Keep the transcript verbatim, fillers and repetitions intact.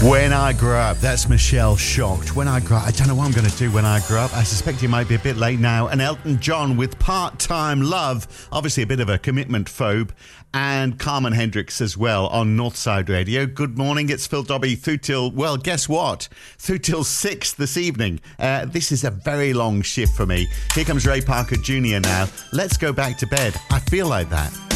When I grow up, that's Michelle Shocked. When I grow up, I don't know what I'm going to do when I grow up. I suspect it might be a bit late now. And Elton John with Part-Time Love, obviously a bit of a commitment phobe. And Carmen Hendricks as well on Northside Radio. Good morning, it's Phil Dobby through till, well, guess what? Through till six this evening. Uh, this is a very long shift for me. Here comes Ray Parker Junior now. Let's go back to bed. I feel like that.